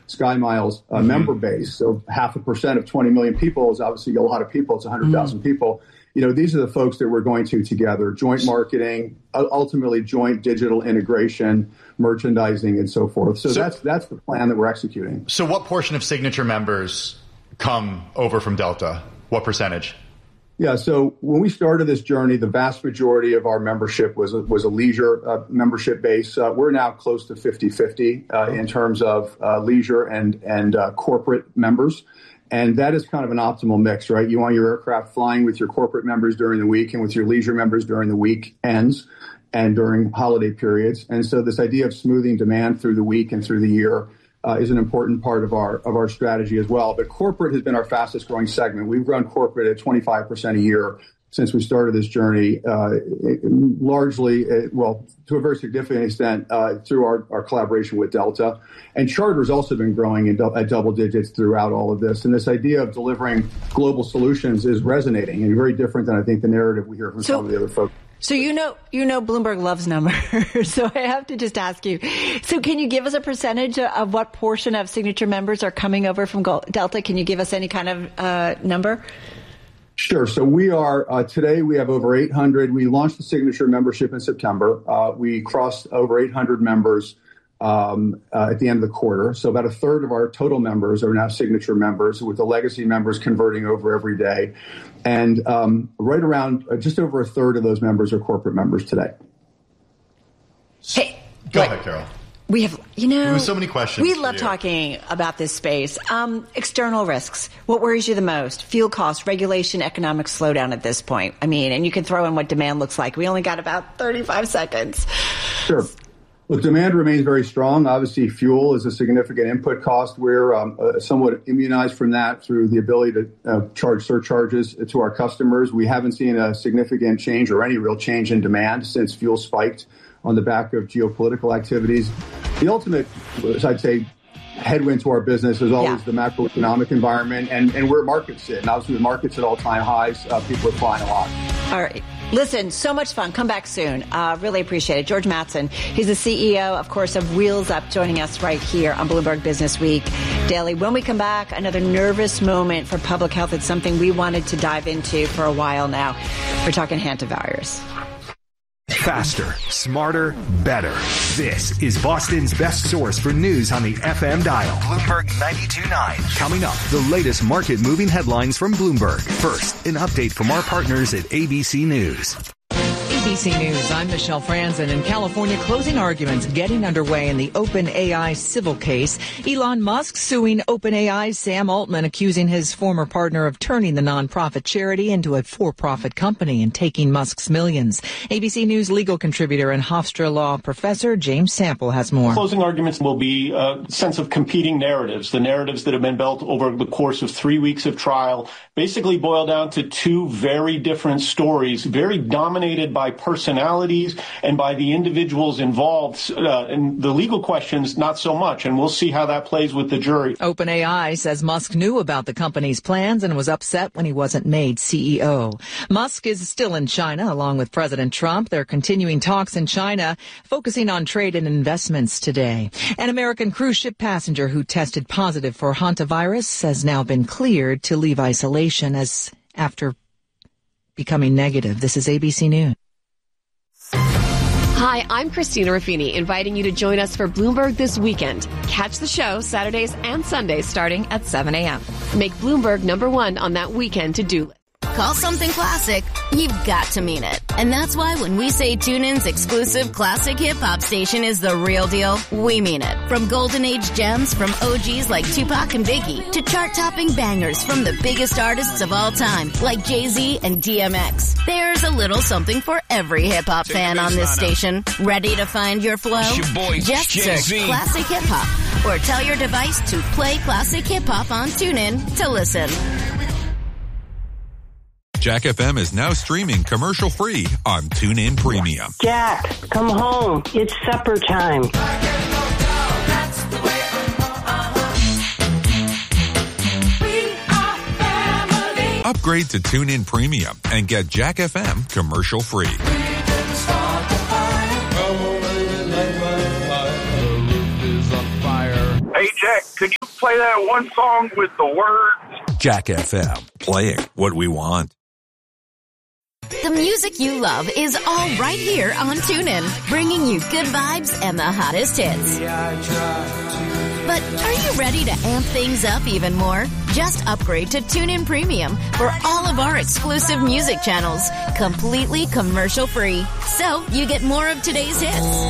SkyMiles member base. So 0.5% of 20 million people is obviously a lot of people. It's 100,000 people. These are the folks that we're going to together, joint marketing, ultimately joint digital integration, merchandising, and so forth. So that's the plan that we're executing. So what portion of Signature members come over from Delta? What percentage? Yeah, so when we started this journey, the vast majority of our membership was a leisure membership base. We're now close to 50-50 in terms of leisure and corporate members. And that is kind of an optimal mix, right? You want your aircraft flying with your corporate members during the week and with your leisure members during the weekends and during holiday periods. And so this idea of smoothing demand through the week and through the year is an important part of our strategy as well. But corporate has been our fastest growing segment. We've grown corporate at 25% a year since we started this journey, largely, to a very significant extent, through our collaboration with Delta. And charter has also been growing at double digits throughout all of this. And this idea of delivering global solutions is resonating and very different than I think the narrative we hear from some of the other folks. So you know Bloomberg loves numbers, so I have to just ask you. So can you give us a percentage of what portion of Signature members are coming over from Delta? Can you give us any kind of number? Sure. So we are, today we have over 800. We launched the Signature membership in September. We crossed over 800 members at the end of the quarter. So about a third of our total members are now Signature members, with the legacy members converting over every day. And right around just over a third of those members are corporate members today. Hey, go ahead, Carol. We have, so many questions. We love talking about this space. External risks. What worries you the most? Fuel costs, regulation, economic slowdown at this point. I mean, and you can throw in what demand looks like. We only got about 35 seconds. Sure. Look, demand remains very strong. Obviously, fuel is a significant input cost. We're somewhat immunized from that through the ability to charge surcharges to our customers. We haven't seen a significant change or any real change in demand since fuel spiked on the back of geopolitical activities. The ultimate, I'd say, headwind to our business is always the macroeconomic environment and where markets sit. And obviously, the market's at all-time highs. People are flying a lot. All right. Listen, so much fun. Come back soon. Really appreciate it. George Mattson, he's the CEO, of course, of Wheels Up, joining us right here on Bloomberg Business Week Daily. When we come back, another nervous moment for public health. It's something we wanted to dive into for a while now. We're talking hantavirus. Faster, smarter, better. This is Boston's best source for news on the FM dial. Bloomberg 92.9. Coming up, the latest market-moving headlines from Bloomberg. First, an update from our partners at ABC News. ABC News, I'm Michelle Franzen. In California, closing arguments getting underway in the OpenAI civil case. Elon Musk suing OpenAI's Sam Altman, accusing his former partner of turning the nonprofit charity into a for-profit company and taking Musk's millions. ABC News legal contributor and Hofstra Law professor James Sample has more. Closing arguments will be a sense of competing narratives. The narratives that have been built over the course of 3 weeks of trial basically boil down to two very different stories, very dominated by personalities and by the individuals involved. And the legal questions, not so much. And we'll see how that plays with the jury. OpenAI says Musk knew about the company's plans and was upset when he wasn't made CEO. Musk is still in China, along with President Trump. They're continuing talks in China, focusing on trade and investments today. An American cruise ship passenger who tested positive for hantavirus has now been cleared to leave isolation after becoming negative. This is ABC News. Hi, I'm Christina Ruffini, inviting you to join us for Bloomberg This Weekend. Catch the show Saturdays and Sundays starting at 7 a.m. Make Bloomberg #1 on that weekend to-do list. Call something classic, you've got to mean it. And that's why when we say TuneIn's exclusive classic hip-hop station is the real deal, we mean it. From golden age gems from OGs like Tupac and Biggie to chart-topping bangers from the biggest artists of all time like Jay-Z and DMX. There's a little something for every hip-hop fan on this station. Ready to find your flow? Just search Classic Hip-Hop or tell your device to play Classic Hip-Hop on TuneIn to listen. Jack FM is now streaming commercial-free on TuneIn Premium. Jack, come home. It's supper time. Upgrade to TuneIn Premium and get Jack FM commercial-free. Hey, Jack. Jack, could you play that one song with the words? Jack FM, playing what we want. The music you love is all right here on TuneIn, bringing you good vibes and the hottest hits. But are you ready to amp things up even more? Just upgrade to TuneIn Premium for all of our exclusive music channels, completely commercial-free. So you get more of today's hits,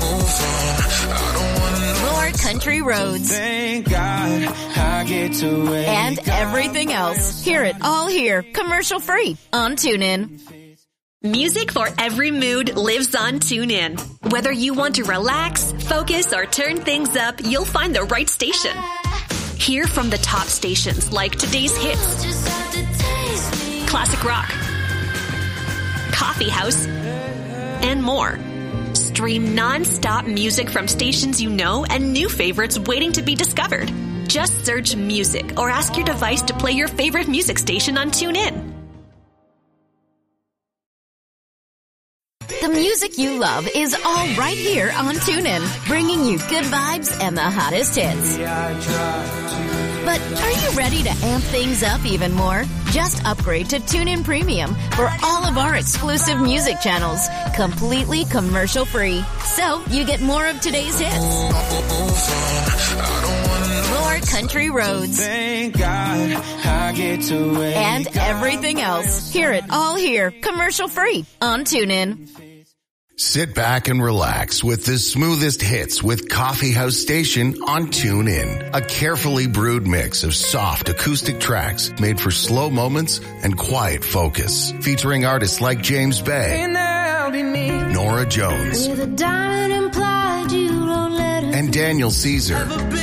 more country roads, thank God I get to wake and everything else. Hear it all here, commercial-free on TuneIn. Music for every mood lives on TuneIn. Whether you want to relax, focus, or turn things up, you'll find the right station. Hear from the top stations like today's hits, classic rock, coffee house, and more. Stream non-stop music from stations you know and new favorites waiting to be discovered. Just search music or ask your device to play your favorite music station on TuneIn. The music you love is all right here on TuneIn, bringing you good vibes and the hottest hits. But are you ready to amp things up even more? Just upgrade to TuneIn Premium for all of our exclusive music channels, completely commercial-free. So you get more of today's hits, more country roads, thank God I get to wake and everything else. Hear it all here, commercial-free on TuneIn. Sit back and relax with the smoothest hits with Coffee House Station on TuneIn. A carefully brewed mix of soft acoustic tracks made for slow moments and quiet focus. Featuring artists like James Bay, Nora Jones, and Daniel Caesar.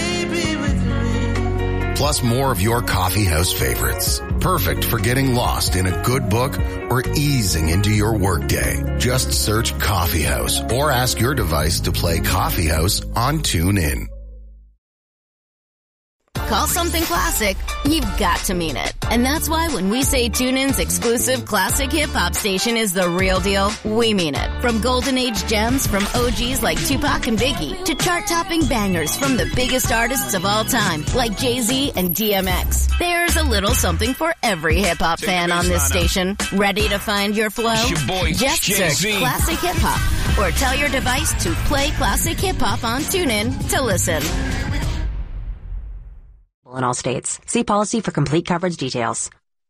Plus more of your coffee house favorites. Perfect for getting lost in a good book or easing into your workday. Just search Coffee House or ask your device to play Coffee House on TuneIn. Call something classic, you've got to mean it. And that's why when we say TuneIn's exclusive classic hip-hop station is the real deal, we mean it. From golden age gems from OGs like Tupac and Biggie to chart-topping bangers from the biggest artists of all time like Jay-Z and DMX. There's a little something for every hip-hop fan on this station. Ready to find your flow? Just search Classic Hip-Hop or tell your device to play Classic Hip-Hop on TuneIn to listen. In all states. See policy for complete coverage details.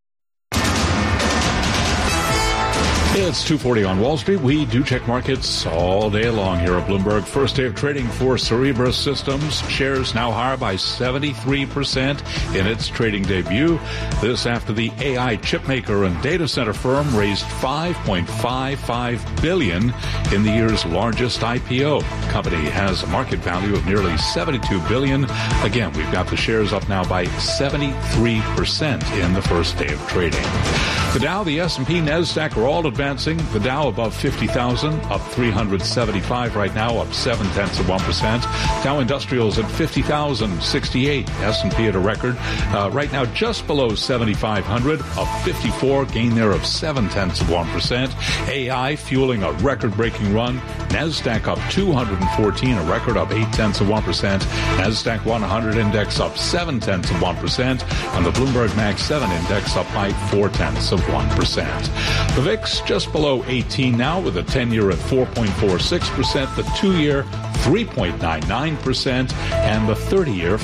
It's 2:40 on Wall Street. We do check markets all day long here at Bloomberg. First day of trading for Cerebras Systems. Shares now higher by 73% in its trading debut. This after the AI chipmaker and data center firm raised $5.55 billion in the year's largest IPO. The company has a market value of nearly $72 billion. Again, we've got the shares up now by 73% in the first day of trading. The Dow, the S&P, NASDAQ are all advancing. The Dow above 50,000, up 375 right now, up 0.7%. Dow Industrials at 50,068. S&P at a record. Right now just below 7,500, up 54, gain there of 0.7%. AI fueling a record-breaking run. NASDAQ up 214, a record up 0.8%. NASDAQ 100 index up 0.7%. And the Bloomberg Mag 7 index up by 0.4%. The VIX just below 18 now with a 10-year at 4.46%, the 2-year 3.99%, and the 30-year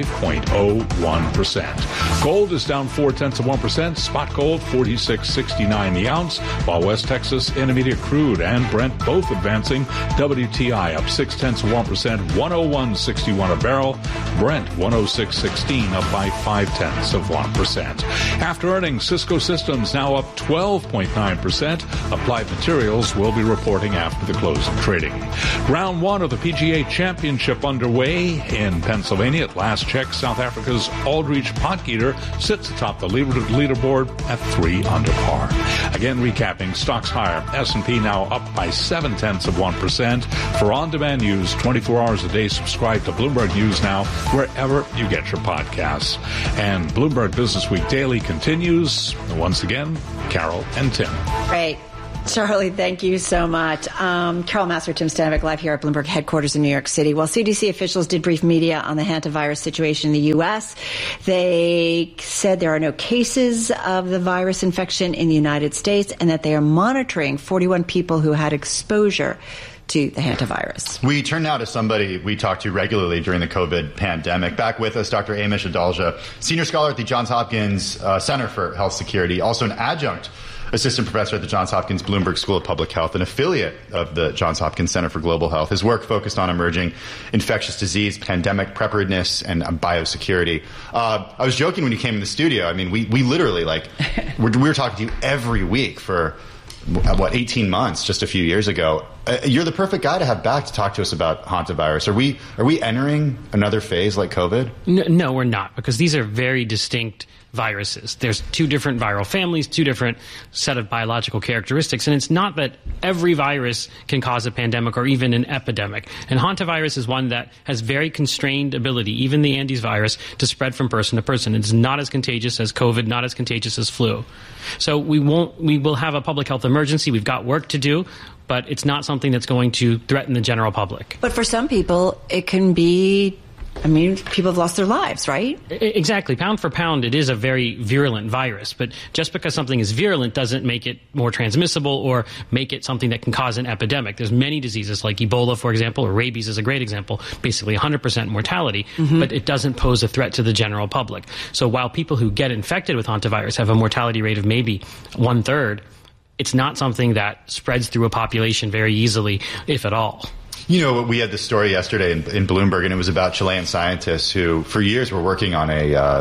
5.01%. Gold is down 0.4%. Spot gold $46.69 the ounce, while West Texas Intermediate crude and Brent both advancing. WTI up 0.6%, 101.61 a barrel. Brent 106.16 up by 0.5%. After earnings, Cisco Systems now up 12.9%. Applied Materials will be reporting after the close of trading. Round one of the PGA Championship underway in Pennsylvania. At last check, South Africa's Aldrich Potgieter sits atop the leaderboard at 3 under par. Again, recapping, stocks higher. S&P now up by 0.7%. For on-demand news, 24 hours a day, subscribe to Bloomberg News Now, wherever you get your podcasts. And Bloomberg Business Week Daily continues. Once again, Carol and Tim. Great. Charlie, thank you so much. Carol Massar, Tim Stanovic, live here at Bloomberg headquarters in New York City. Well, CDC officials did brief media on the hantavirus situation in the U.S. They said there are no cases of the virus infection in the United States and that they are monitoring 41 people who had exposure to the hantavirus. We turn now to somebody we talk to regularly during the COVID pandemic. Back with us, Dr. Amish Adalja, senior scholar at the Johns Hopkins Center for Health Security, also an adjunct assistant professor at the Johns Hopkins Bloomberg School of Public Health, an affiliate of the Johns Hopkins Center for Global Health. His work focused on emerging infectious disease, pandemic preparedness, and biosecurity. I was joking when you came in the studio. I mean, we literally, we were talking to you every week for 18 months just a few years ago. You're the perfect guy to have back to talk to us about hantavirus. Are we entering another phase like COVID? No, we're not, because these are very distinct viruses. There's two different viral families, two different set of biological characteristics, and it's not that every virus can cause a pandemic or even an epidemic. And hantavirus is one that has very constrained ability, even the Andes virus, to spread from person to person. It's not as contagious as COVID, not as contagious as flu. So we will have a public health emergency. We've got work to do, but it's not something that's going to threaten the general public. But for some people, it can be, people have lost their lives, right? Exactly. Pound for pound, it is a very virulent virus. But just because something is virulent doesn't make it more transmissible or make it something that can cause an epidemic. There's many diseases like Ebola, for example, or rabies is a great example, basically 100% mortality, but it doesn't pose a threat to the general public. So while people who get infected with hantavirus have a mortality rate of maybe 1/3, it's not something that spreads through a population very easily, if at all. You know, we had this story yesterday in Bloomberg, and it was about Chilean scientists who, for years, were working on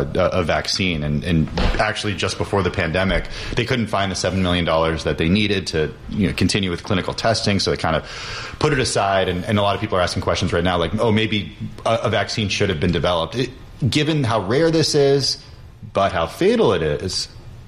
a vaccine. And actually, just before the pandemic, they couldn't find the $7 million that they needed to continue with clinical testing. So they kind of put it aside. And a lot of people are asking questions right now, like, maybe a vaccine should have been developed. Given how rare this is, but how fatal it is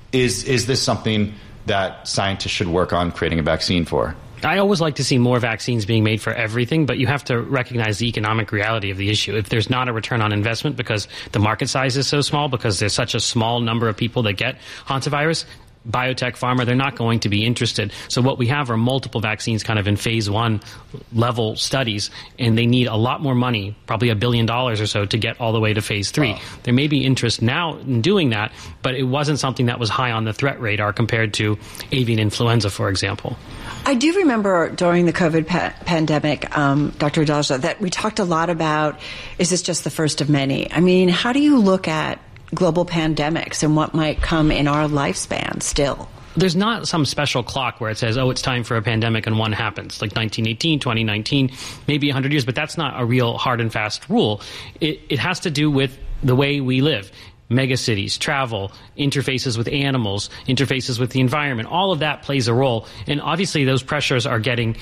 this something that scientists should work on creating a vaccine for? I always like to see more vaccines being made for everything, but you have to recognize the economic reality of the issue. If there's not a return on investment because the market size is so small, because there's such a small number of people that get hantavirus, biotech, pharma, they're not going to be interested. So what we have are multiple vaccines kind of in phase 1 level studies, and they need a lot more money, probably $1 billion or so, to get all the way to phase 3. Wow. There may be interest now in doing that, but it wasn't something that was high on the threat radar compared to avian influenza, for example. I do remember during the COVID pandemic, Dr. Adalja, that we talked a lot about, is this just the first of many? How do you look at global pandemics and what might come in our lifespan still? There's not some special clock where it says, it's time for a pandemic and one happens, like 1918, 2019, maybe 100 years, but that's not a real hard and fast rule. It has to do with the way we live. Megacities, travel, interfaces with animals, interfaces with the environment, all of that plays a role. And obviously those pressures are getting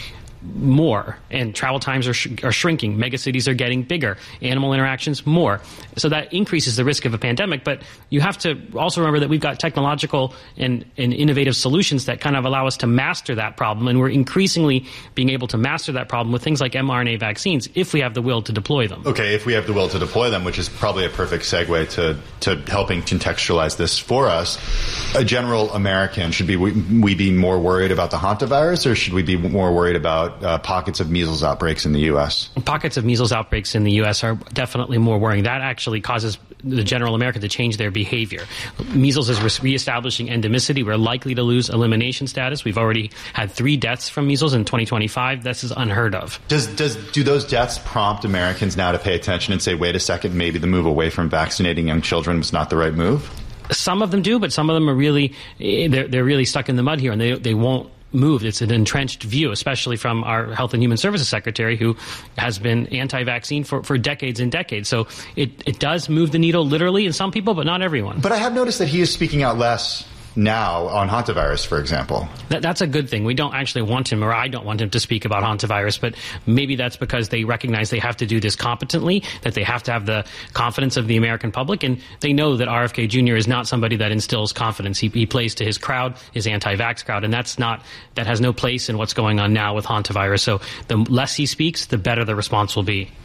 more, and travel times are shrinking. Megacities are getting bigger. Animal interactions more. So that increases the risk of a pandemic. But you have to also remember that we've got technological and innovative solutions that kind of allow us to master that problem. And we're increasingly being able to master that problem with things like mRNA vaccines if we have the will to deploy them. Okay, if we have the will to deploy them, which is probably a perfect segue to helping contextualize this for us. A general American, should we be more worried about the hantavirus, or should we be more worried about pockets of measles outbreaks in the U.S.? Pockets of measles outbreaks in the U.S. are definitely more worrying. That actually causes the general American to change their behavior. Measles is reestablishing endemicity. We're likely to lose elimination status. We've already had 3 deaths from measles in 2025. This is unheard of. Do those deaths prompt Americans now to pay attention and say, wait a second, maybe the move away from vaccinating young children was not the right move? Some of them do, but some of them are really, they're really stuck in the mud here, and they won't move. It's an entrenched view, especially from our Health and Human Services Secretary, who has been anti-vaccine for decades and decades. So it does move the needle literally in some people, but not everyone. But I have noticed that he is speaking out less now on hantavirus, for example. That's a good thing. We don't actually want him, or I don't want him to speak about hantavirus, but maybe that's because they recognize they have to do this competently, that they have to have the confidence of the American public, and they know that RFK Jr. is not somebody that instills confidence. He plays to his crowd, his anti-vax crowd, and that has no place in what's going on now with hantavirus. So the less he speaks, the better the response will be.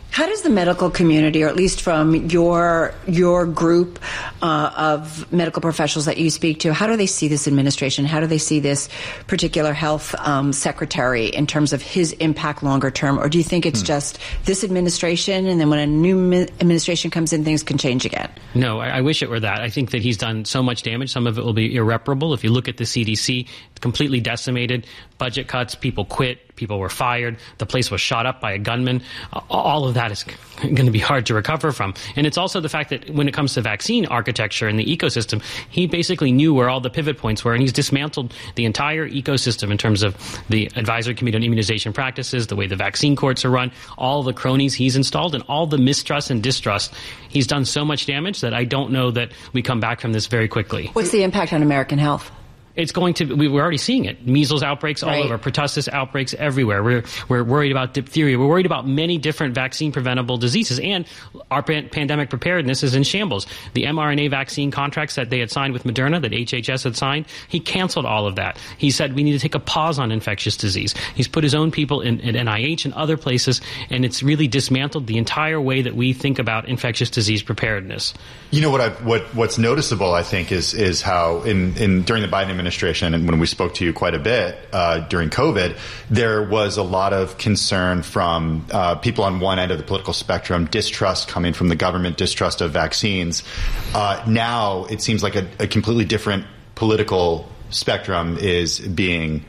How does the medical community, or at least from your group of medical professionals that you speak to, how do they see this administration? How do they see this particular health secretary in terms of his impact longer term? Or do you think it's just this administration, and then when a new administration comes in, things can change again? No, I wish it were that. I think that he's done so much damage. Some of it will be irreparable. If you look at the CDC, completely decimated, budget cuts, people quit, people were fired, the place was shot up by a gunman. All of that is going to be hard to recover from. And it's also the fact that when it comes to vaccine architecture and the ecosystem, he basically knew where all the pivot points were, and he's dismantled the entire ecosystem in terms of the advisory committee on immunization practices, the way the vaccine courts are run, all the cronies he's installed, and all the mistrust and distrust. He's done so much damage that I don't know that we come back from this very quickly. What's the impact on American health? It's going to. We're already seeing it. Measles outbreaks all over. Pertussis outbreaks everywhere. We're worried about diphtheria. We're worried about many different vaccine preventable diseases, and our pandemic preparedness is in shambles. The mRNA vaccine contracts that they had signed with Moderna, that HHS had signed, he canceled all of that. He said we need to take a pause on infectious disease. He's put his own people in NIH and other places, and it's really dismantled the entire way that we think about infectious disease preparedness. You know what's noticeable, I think, is how during the Biden administration, and when we spoke to you quite a bit during COVID, there was a lot of concern from people on one end of the political spectrum, distrust coming from the government, distrust of vaccines. Now it seems like a completely different political spectrum is being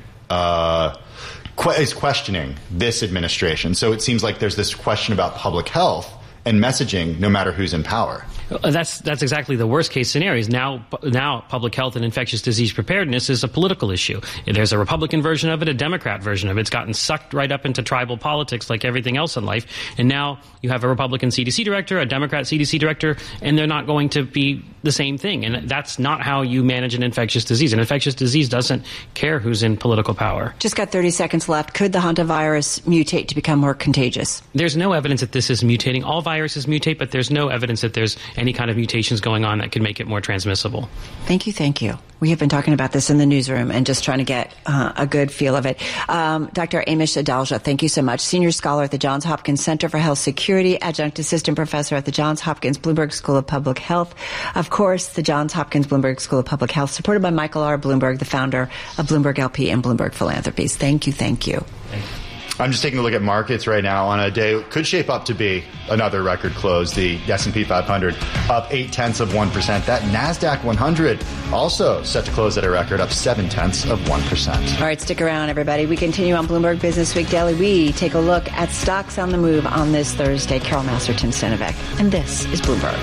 is questioning this administration. So it seems like there's this question about public health and messaging, no matter who's in power. That's exactly the worst case scenario. Now public health and infectious disease preparedness is a political issue. There's a Republican version of it, a Democrat version of it. It's gotten sucked right up into tribal politics like everything else in life. And now you have a Republican CDC director, a Democrat CDC director, and they're not going to be the same thing. And that's not how you manage an infectious disease. An infectious disease doesn't care who's in political power. Just got 30 seconds left. Could the hantavirus mutate to become more contagious? There's no evidence that this is mutating. All viruses mutate, but there's no evidence that there's any kind of mutations going on that could make it more transmissible. Thank you. We have been talking about this in the newsroom and just trying to get a good feel of it. Dr. Amish Adalja, thank you so much. Senior scholar at the Johns Hopkins Center for Health Security, adjunct assistant professor at the Johns Hopkins Bloomberg School of Public Health. Of course, the Johns Hopkins Bloomberg School of Public Health, supported by Michael R. Bloomberg, the founder of Bloomberg LP and Bloomberg Philanthropies. Thank you. Thank you. I'm just taking a look at markets right now on a day could shape up to be another record close. The S&P 500 up 0.8%. That NASDAQ 100 also set to close at a record up 0.7%. All right, stick around, everybody. We continue on Bloomberg Business Week Daily. We take a look at stocks on the move on this Thursday. Carol Massar, Tim Stenovec, and this is Bloomberg.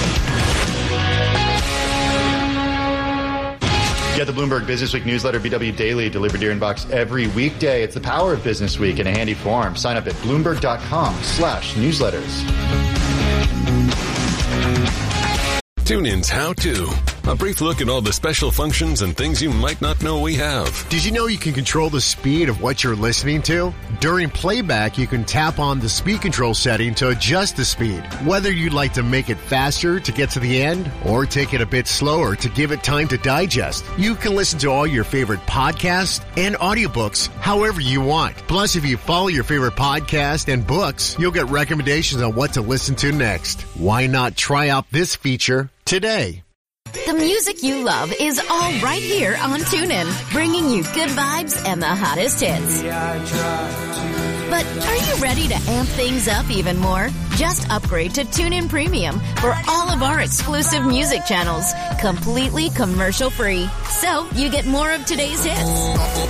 Get the Bloomberg Business Week newsletter, BW Daily, delivered to your inbox every weekday. It's the power of Business Week in a handy form. Sign up at Bloomberg.com/newsletters. TuneIn's How To. A brief look at all the special functions and things you might not know we have. Did you know you can control the speed of what you're listening to? During playback, you can tap on the speed control setting to adjust the speed. Whether you'd like to make it faster to get to the end or take it a bit slower to give it time to digest, you can listen to all your favorite podcasts and audiobooks however you want. Plus, if you follow your favorite podcast and books, you'll get recommendations on what to listen to next. Why not try out this feature today? The music you love is all right here on TuneIn, bringing you good vibes and the hottest hits. But are you ready to amp things up even more? Just upgrade to TuneIn Premium for all of our exclusive music channels, completely commercial-free. So you get more of today's hits,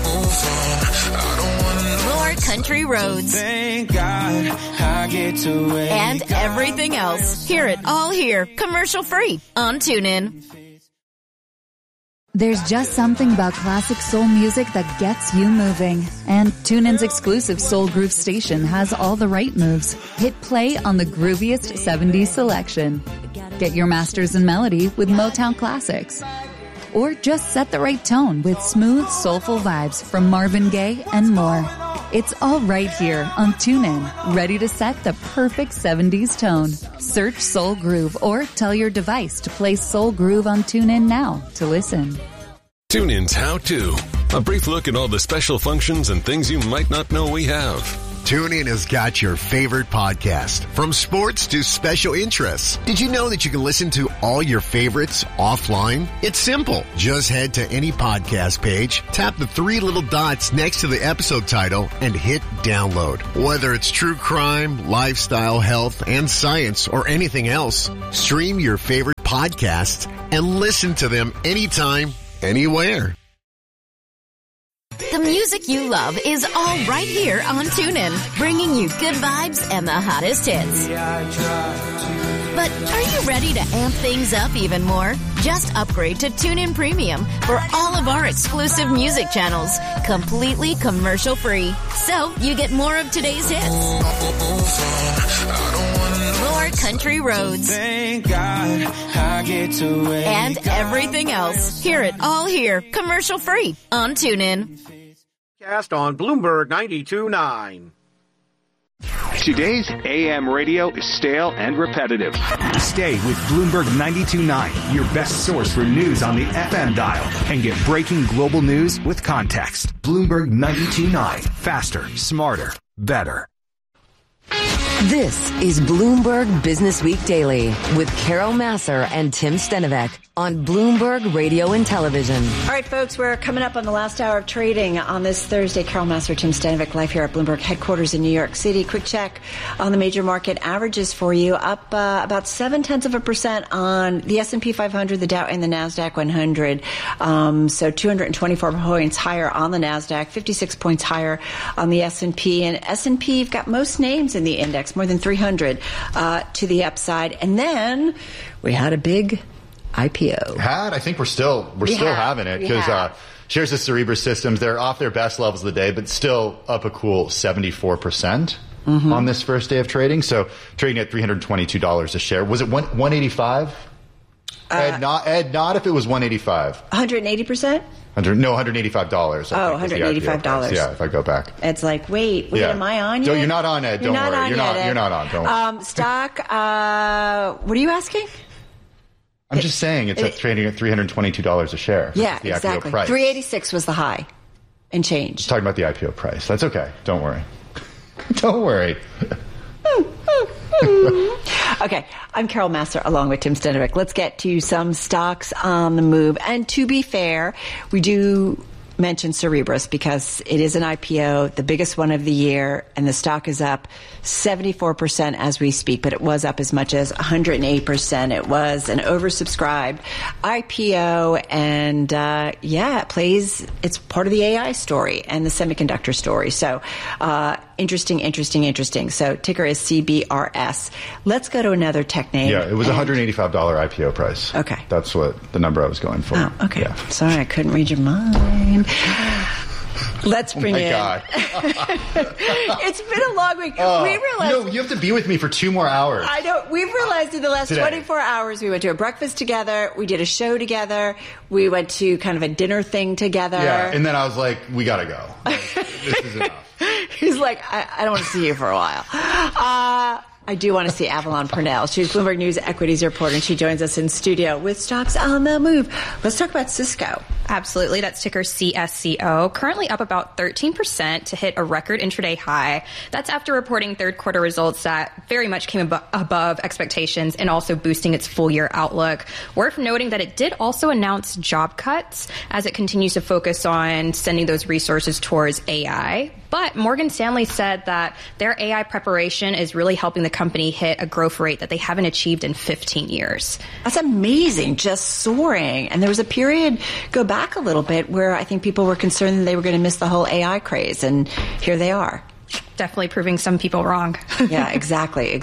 more country roads, Thank God I get to wake and everything else. Hear it all here, commercial-free on TuneIn. There's just something about classic soul music that gets you moving. And TuneIn's exclusive Soul Groove station has all the right moves. Hit play on the grooviest 70s selection. Get your masters in melody with Motown classics. Or just set the right tone with smooth, soulful vibes from Marvin Gaye and more. It's all right here on TuneIn, ready to set the perfect 70s tone. Search Soul Groove or tell your device to play Soul Groove on TuneIn now to listen. TuneIn's How To. A brief look at all the special functions and things you might not know we have. TuneIn has got your favorite podcast, from sports to special interests. Did you know that you can listen to all your favorites offline? It's simple. Just head to any podcast page, tap the 3 little dots next to the episode title, and hit download. Whether it's true crime, lifestyle, health, and science, or anything else, stream your favorite podcasts and listen to them anytime, anywhere. The music you love is all right here on TuneIn, bringing you good vibes and the hottest hits. But are you ready to amp things up even more? Just upgrade to TuneIn Premium for all of our exclusive music channels, completely commercial free. So you get more of today's hits, more country roads, Thank God I get to wake and everything else. Hear it all here, commercial free on TuneIn. Cast on Bloomberg 92.9. Today's AM radio is stale and repetitive. Stay with Bloomberg 92.9, your best source for news on the FM dial, and get breaking global news with context. Bloomberg 92.9, faster, smarter, better. This is Bloomberg Business Week Daily with Carol Massar and Tim Stenovec on Bloomberg Radio and Television. All right, folks, we're coming up on the last hour of trading on this Thursday. Carol Massar, Tim Stenovec, live here at Bloomberg headquarters in New York City. Quick check on the major market averages for you. Up about 0.7% on the S&P 500, the Dow, and the NASDAQ 100. So 224 points higher on the NASDAQ, 56 points higher on the S&P. And S&P, you've got most names in the index, more than 300 to the upside. And then we had a big IPO. I think we're still having it because shares of Cerebras Systems, they're off their best levels of the day, but still up a cool 74% on this first day of trading. So trading at $322 a share. Was it 185? Ed, not if it was 185. 180%? $185. Oh, $185. Yeah, if I go back. It's like, wait, am I on yet? No, you're not on, Ed. Don't worry. You're not on. Don't worry. Stock, what are you asking? I'm just saying it's trading at $322 a share. Yeah, the exactly. IPO price. 386 was the high and change. Just talking about the IPO price. That's okay. Don't worry. Don't worry. Okay, I'm Carol Massar along with Tim Stenovec. Let's get to some stocks on the move. And to be fair, we do mention Cerebras because it is an IPO, the biggest one of the year, and the stock is up 74% as we speak, but it was up as much as 108%. It was an oversubscribed IPO, and it's part of the AI story and the semiconductor story. So interesting. So ticker is CBRS. Let's go to another tech name. Yeah, it was $185 IPO price. Okay. That's what the number I was going for. Oh, okay. Yeah. Sorry, I couldn't read your mind. Let's bring in. God. It's been a long week. We realized. You have to be with me for 2 more hours. I know. We've realized in the last today. 24 hours, we went to a breakfast together. We did a show together. We went to kind of a dinner thing together. Yeah, and then I was like, we got to go. This is enough. He's like, I don't want to see you for a while. I do want to see Avalon Purnell. She's Bloomberg News equities reporter, and she joins us in studio with stocks on the move. Let's talk about Cisco. Absolutely. That's ticker CSCO. Currently up about 13% to hit a record intraday high. That's after reporting third quarter results that very much came above expectations and also boosting its full year outlook. Worth noting that it did also announce job cuts as it continues to focus on sending those resources towards AI. But Morgan Stanley said that their AI preparation is really helping the company hit a growth rate that they haven't achieved in 15 years. That's amazing, just soaring. And there was a period, go back a little bit, where I think people were concerned that they were going to miss the whole AI craze. And here they are. Definitely proving some people wrong. Yeah, exactly.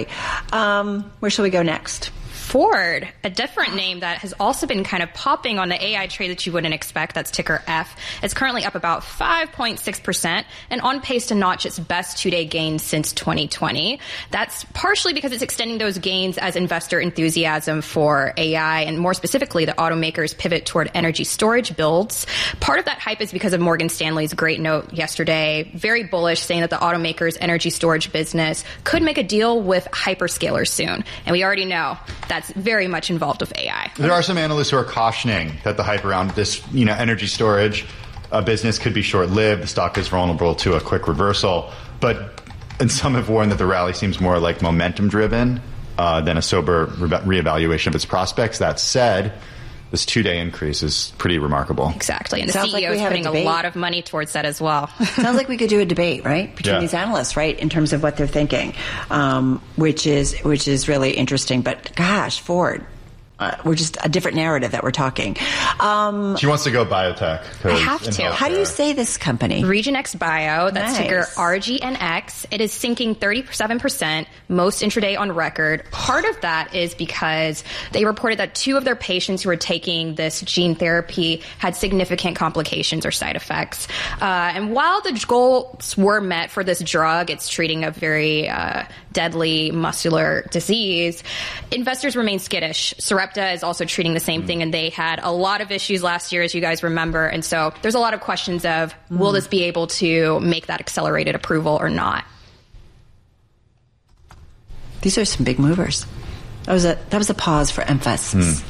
Where shall we go next? Ford, a different name that has also been kind of popping on the AI trade that you wouldn't expect. That's ticker F. It's currently up about 5.6% and on pace to notch its best 2-day gains since 2020. That's partially because it's extending those gains as investor enthusiasm for AI and more specifically the automaker's pivot toward energy storage builds. Part of that hype is because of Morgan Stanley's great note yesterday, very bullish, saying that the automaker's energy storage business could make a deal with hyperscalers soon. And we already know that's very much involved with AI. There are some analysts who are cautioning that the hype around this, energy storage business could be short-lived. The stock is vulnerable to a quick reversal. And some have warned that the rally seems more like momentum-driven than a sober reevaluation of its prospects. That said, this 2-day increase is pretty remarkable. Exactly. And the Sounds CEO like is putting a lot of money towards that as well. Sounds like we could do a debate, right? Between these analysts, right? In terms of what they're thinking, which is really interesting. But gosh, Ford. We're just a different narrative that we're talking. She wants to go biotech. I have to. How do you say this company? REGENX Bio. That's Nice. ticker RGNX. It is sinking 37%, most intraday on record. Part of that is because they reported that 2 of their patients who were taking this gene therapy had significant complications or side effects. And while the goals were met for this drug, it's treating a very deadly muscular disease, investors remain skittish. Sarepta is also treating the same thing, and they had a lot of issues last year, as you guys remember. And so there's a lot of questions of, will this be able to make that accelerated approval or not? These are some big movers. That was a pause for emphasis,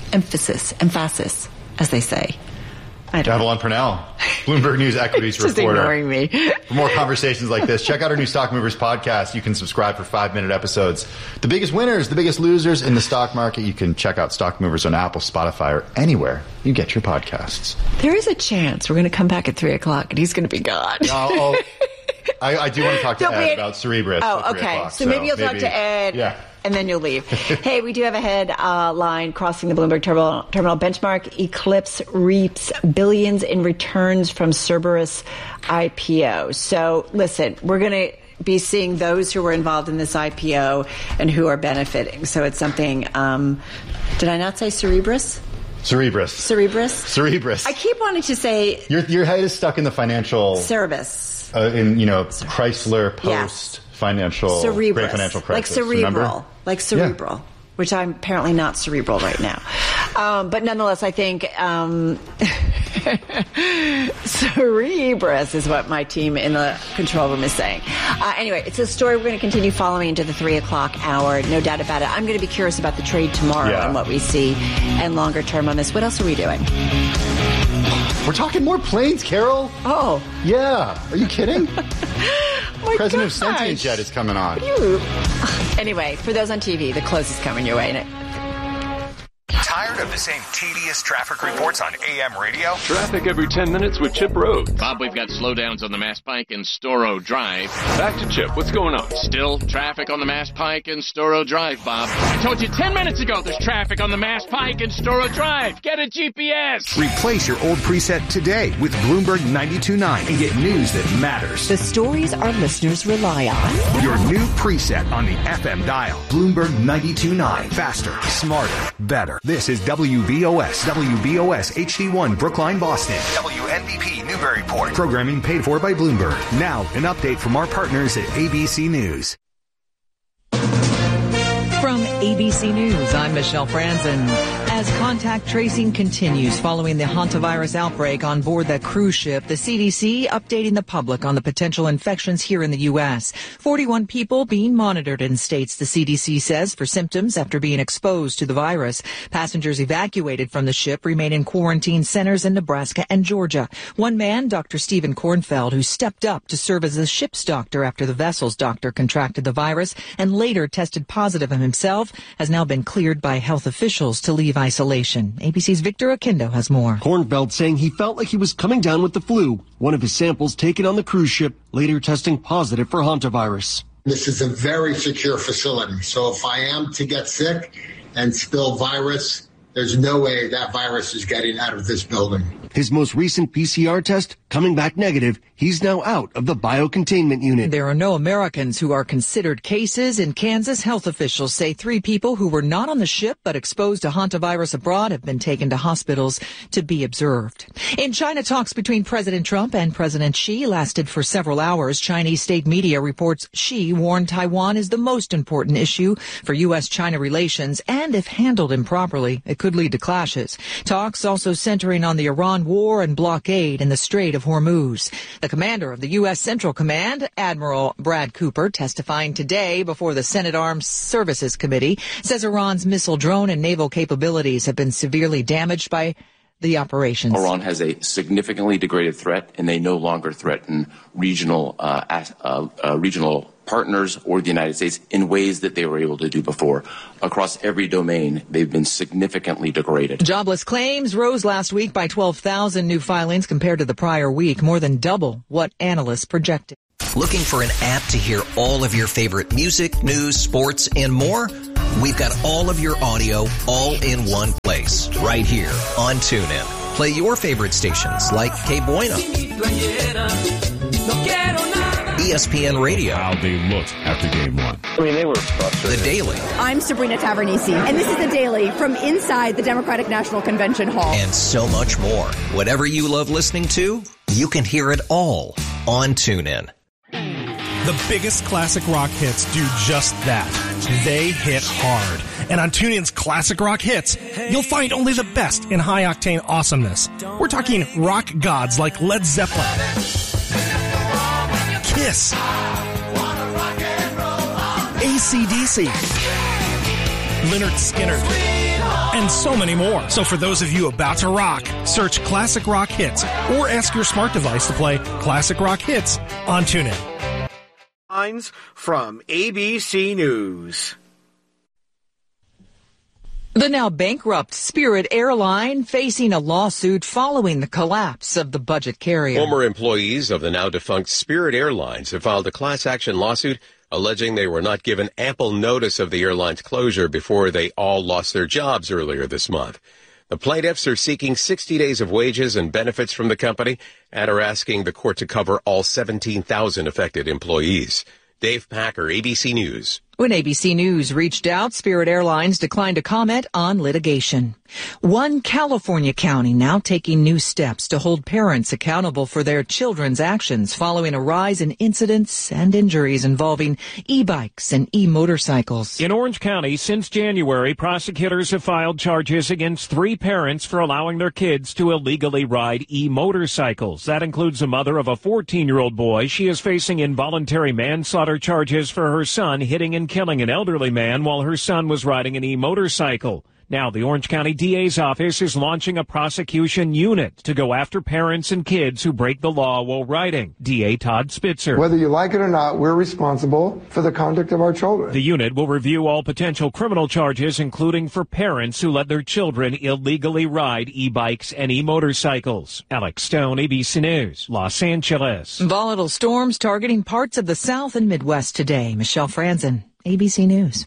as they say. Avalon Purnell, Bloomberg News equities Just reporter. ignoring me. For more conversations like this, check out our new Stock Movers podcast. You can subscribe for 5-minute episodes. The biggest winners, the biggest losers in the stock market. You can check out Stock Movers on Apple, Spotify, or anywhere you get your podcasts. There is a chance we're going to come back at 3:00 and he's going to be gone. I do want to talk to Ed about Cerebras. Oh, okay. So maybe you'll talk to Ed. Yeah. And then you'll leave. Hey, we do have a headline crossing the Bloomberg terminal benchmark. Eclipse reaps billions in returns from Cerberus IPO. So listen, we're going to be seeing those who were involved in this IPO and who are benefiting. So it's something, did I not say Cerebras? Cerebras. I keep wanting to say. Your head is stuck in the financial. Cerebus. Chrysler post financial. Cerebras. Great financial crisis. Like cerebral. Which I'm apparently not cerebral right now. But nonetheless, I think Cerebras is what my team in the control room is saying. Anyway, it's a story we're going to continue following into the 3:00 hour. No doubt about it. I'm going to be curious about the trade tomorrow and what we see and longer term on this. What else are we doing? We're talking more planes, Carol. Oh. Yeah. Are you kidding? President of gosh. Sentient Jet is coming on. Anyway, for those on TV, the close is coming your way. Tired of the same tedious traffic reports on AM radio? Traffic every 10 minutes with Chip Road. Bob, we've got slowdowns on the Mass Pike and Storrow Drive. Back to Chip. What's going on? Still traffic on the Mass Pike and Storrow Drive, Bob. I told you 10 minutes ago there's traffic on the Mass Pike and Storrow Drive. Get a GPS. Replace your old preset today with Bloomberg 92.9 and get news that matters. The stories our listeners rely on. Your new preset on the FM dial. Bloomberg 92.9. Faster, smarter, better. This is WBOS HD1 Brookline, Boston. WNBP Newburyport. Programming paid for by Bloomberg. Now, an update from our partners at ABC News. From ABC News, I'm Michelle Franzen. As contact tracing continues following the hantavirus outbreak on board the cruise ship, the CDC updating the public on the potential infections here in the U.S. 41 people being monitored in states, the CDC says, for symptoms after being exposed to the virus. Passengers evacuated from the ship remain in quarantine centers in Nebraska and Georgia. One man, Dr. Stephen Kornfeld, who stepped up to serve as the ship's doctor after the vessel's doctor contracted the virus and later tested positive himself, has now been cleared by health officials to leave isolation. ABC's Victor Akindo has more. Kornfeld saying he felt like he was coming down with the flu. One of his samples taken on the cruise ship, later testing positive for hantavirus. This is a very secure facility. So if I am to get sick and spill virus, there's no way that virus is getting out of this building. His most recent PCR test coming back negative. He's now out of the biocontainment unit. There are no Americans who are considered cases. In Kansas, health officials say 3 people who were not on the ship but exposed to hantavirus abroad have been taken to hospitals to be observed. In China, talks between President Trump and President Xi lasted for several hours. Chinese state media reports Xi warned Taiwan is the most important issue for U.S.-China relations, and if handled improperly, it could lead to clashes. Talks also centering on the Iran war and blockade in the Strait of Hormuz. The commander of the U.S. Central Command, Admiral Brad Cooper, testifying today before the Senate Armed Services Committee, says Iran's missile, drone, and naval capabilities have been severely damaged by the operations. Iran has a significantly degraded threat, and they no longer threaten regional partners or the United States in ways that they were able to do before. Across every domain, they've been significantly degraded. Jobless claims rose last week by 12,000 new filings compared to the prior week, more than double what analysts projected. Looking for an app to hear all of your favorite music, news, sports, and more? We've got all of your audio all in one place, right here on TuneIn. Play your favorite stations like K Bueno, ESPN Radio. How they looked after game one. I mean, they were frustrated. The Daily. I'm Sabrina Tavernisi, and this is The Daily from inside the Democratic National Convention Hall. And so much more. Whatever you love listening to, you can hear it all on TuneIn. The biggest classic rock hits do just that. They hit hard. And on TuneIn's Classic Rock Hits, you'll find only the best in high-octane awesomeness. We're talking rock gods like Led Zeppelin, Kiss, AC/DC, Lynyrd Skynyrd, and so many more. So for those of you about to rock, search Classic Rock Hits or ask your smart device to play Classic Rock Hits on TuneIn. From ABC News. The now bankrupt Spirit Airline facing a lawsuit following the collapse of the budget carrier. Former employees of the now defunct Spirit Airlines have filed a class action lawsuit alleging they were not given ample notice of the airline's closure before they all lost their jobs earlier this month. The plaintiffs are seeking 60 days of wages and benefits from the company and are asking the court to cover all 17,000 affected employees. Dave Packer, ABC News. When ABC News reached out, Spirit Airlines declined to comment on litigation. One California county now taking new steps to hold parents accountable for their children's actions following a rise in incidents and injuries involving e-bikes and e-motorcycles. In Orange County, since January, prosecutors have filed charges against 3 parents for allowing their kids to illegally ride e-motorcycles. That includes a mother of a 14-year-old boy. She is facing involuntary manslaughter charges for her son hitting and killing an elderly man while her son was riding an e-motorcycle. Now, the Orange County DA's office is launching a prosecution unit to go after parents and kids who break the law while riding. DA Todd Spitzer. Whether you like it or not, we're responsible for the conduct of our children. The unit will review all potential criminal charges, including for parents who let their children illegally ride e-bikes and e-motorcycles. Alex Stone, ABC News, Los Angeles. Volatile storms targeting parts of the South and Midwest today. Michelle Franzen, ABC News.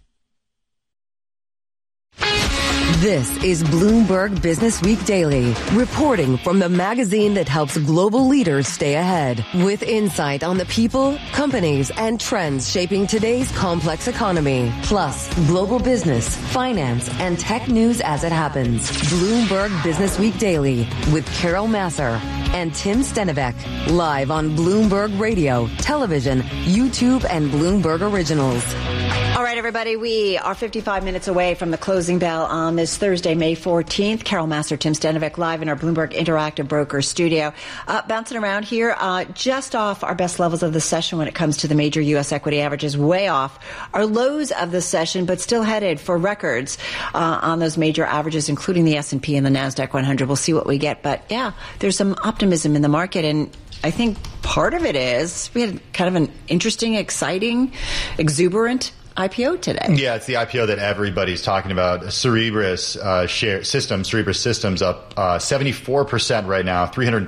This is Bloomberg Business Week Daily, reporting from the magazine that helps global leaders stay ahead, with insight on the people, companies, and trends shaping today's complex economy, plus global business, finance, and tech news as it happens. Bloomberg Business Week Daily with Carol Massar and Tim Stenivek, live on Bloomberg Radio, television, YouTube, and Bloomberg Originals. All right, everybody, we are 55 minutes away from the closing bell on this Thursday, May 14th. Carol Massar, Tim Stenivek, live in our Bloomberg Interactive Broker studio. Bouncing around here, just off our best levels of the session when it comes to the major U.S. equity averages, way off our lows of the session, but still headed for records on those major averages, including the S&P and the NASDAQ 100. We'll see what we get. But, yeah, there's some optimism in the market, and I think part of it is we had kind of an interesting, exciting, exuberant IPO today. Yeah, it's the IPO that everybody's talking about. Cerebras Cerebras Systems up 74% right now,